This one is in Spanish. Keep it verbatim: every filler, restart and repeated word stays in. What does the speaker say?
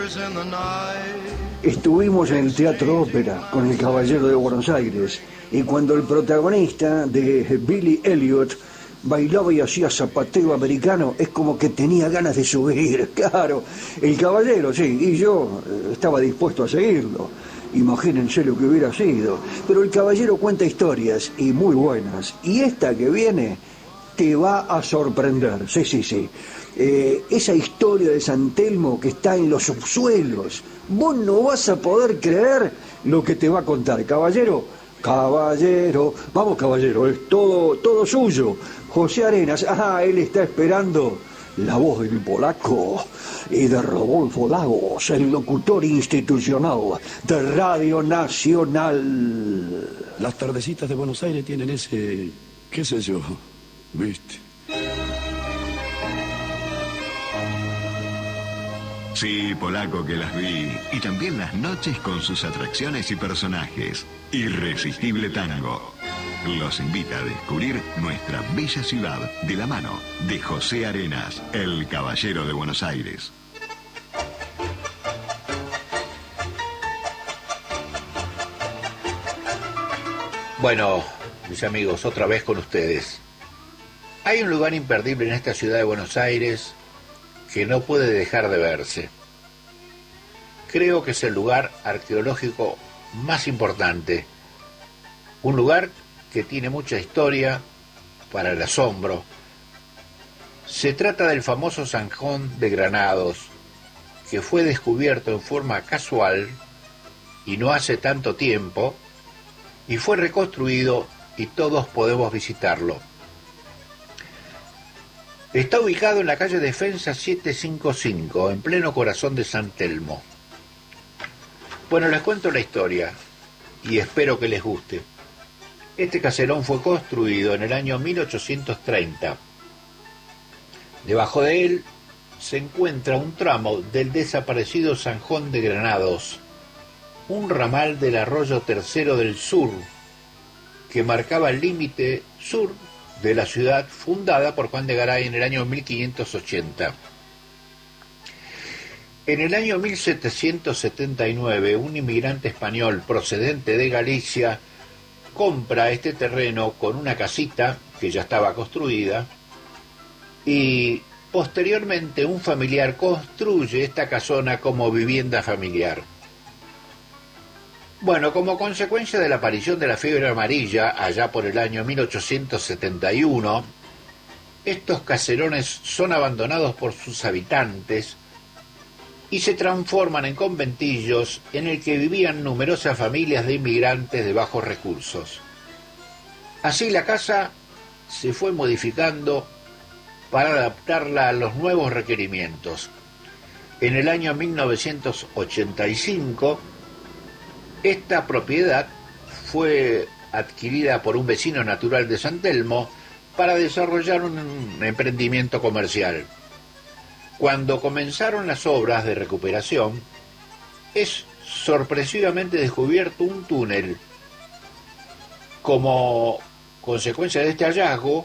Estuvimos en el Teatro Ópera con El Caballero de Buenos Aires y cuando el protagonista de Billy Elliot bailaba y hacía zapateo americano, es como que tenía ganas de subir, claro. El Caballero, sí, y yo estaba dispuesto a seguirlo. Imagínense lo que hubiera sido. Pero El Caballero cuenta historias, y muy buenas. Y esta que viene te va a sorprender, sí, sí, sí. Eh, esa historia de San Telmo que está en los subsuelos. Vos no vas a poder creer lo que te va a contar, caballero. Caballero, vamos caballero, es todo, todo suyo. José Arenas, ah, él está esperando la voz del polaco y de Rodolfo Lagos, el locutor institucional de Radio Nacional. Las tardecitas de Buenos Aires tienen ese, qué sé yo, ¿viste? Sí, polaco, que las vi. Y también las noches con sus atracciones y personajes. Irresistible Tango. Los invita a descubrir nuestra bella ciudad de la mano de José Arenas, el Caballero de Buenos Aires. Bueno, mis amigos, otra vez con ustedes. Hay un lugar imperdible en esta ciudad de Buenos Aires que no puede dejar de verse. Creo que es el lugar arqueológico más importante. Un lugar que tiene mucha historia para el asombro. Se trata del famoso Zanjón de Granados, que fue descubierto en forma casual y no hace tanto tiempo, y fue reconstruido y todos podemos visitarlo. Está ubicado en la calle Defensa setecientos cincuenta y cinco, en pleno corazón de San Telmo. Bueno, les cuento la historia y espero que les guste. Este caserón fue construido en el año mil ochocientos treinta. Debajo de él se encuentra un tramo del desaparecido Zanjón de Granados, un ramal del arroyo Tercero del Sur, que marcaba el límite sur de la ciudad fundada por Juan de Garay en el año mil quinientos ochenta. En el año mil setecientos setenta y nueve, un inmigrante español procedente de Galicia compra este terreno con una casita que ya estaba construida y posteriormente un familiar construye esta casona como vivienda familiar. Bueno, como consecuencia de la aparición de la fiebre amarilla allá por el año mil ochocientos setenta y uno, estos caserones son abandonados por sus habitantes y se transforman en conventillos en el que vivían numerosas familias de inmigrantes de bajos recursos. Así la casa se fue modificando para adaptarla a los nuevos requerimientos. En el año mil novecientos ochenta y cinco, esta propiedad fue adquirida por un vecino natural de San Telmo para desarrollar un emprendimiento comercial. Cuando comenzaron las obras de recuperación, es sorpresivamente descubierto un túnel. Como consecuencia de este hallazgo,